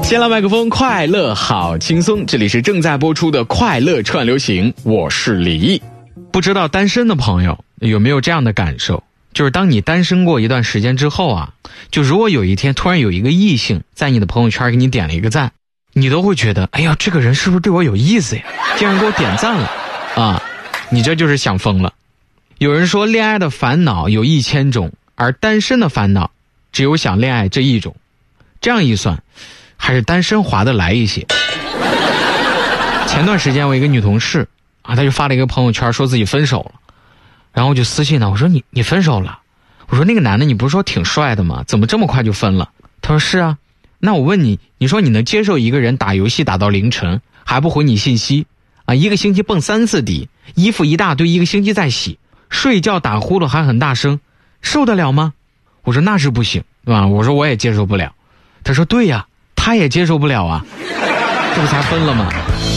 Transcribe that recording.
先来麦克风，快乐好轻松，这里是正在播出的快乐串流行，我是李毅。不知道单身的朋友有没有这样的感受，就是当你单身过一段时间之后啊，就如果有一天突然有一个异性在你的朋友圈给你点了一个赞，你都会觉得，哎呀，这个人是不是对我有意思呀，竟然给我点赞了啊，你这就是想疯了。有人说恋爱的烦恼有1000种，而单身的烦恼只有想恋爱这一种，这样一算还是单身划得来一些。前段时间我一个女同事啊，她就发了一个朋友圈说自己分手了，然后我就私信她，我说你分手了？我说那个男的你不是说挺帅的吗？怎么这么快就分了？她说是啊。那我问你，你说你能接受一个人打游戏打到凌晨还不回你信息啊？一个星期蹦3次迪，衣服一大堆，一个星期再洗，睡觉打呼噜还很大声，受得了吗？我说那是不行，对吧？我说我也接受不了。她说对呀，他也接受不了啊，这不才分了吗？